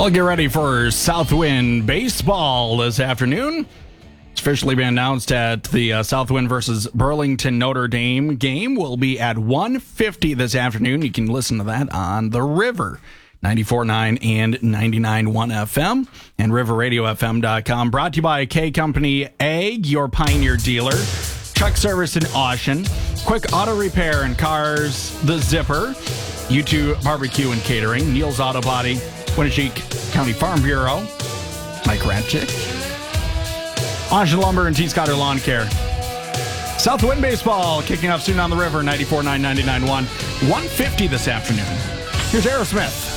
Well, get ready for Southwind Baseball this afternoon. It's officially been announced that the Southwind versus Burlington Notre Dame game will be at 1:50 this afternoon. You can listen to that on The River, 94.9 and 99.1 FM, and riverradiofm.com. Brought to you by K Company Ag, your Pioneer dealer. Truck service in Austin. Quick auto repair in cars, The Zipper. U2 Barbecue and Catering. Neil's Auto Body. Winnebago County Farm Bureau. Mike Ratchick. Austin Lumber and T. Scotter Lawn Care. Southwind Baseball kicking off soon on The River, 94.9, 99.1. 1:50 this afternoon. Here's Aerosmith.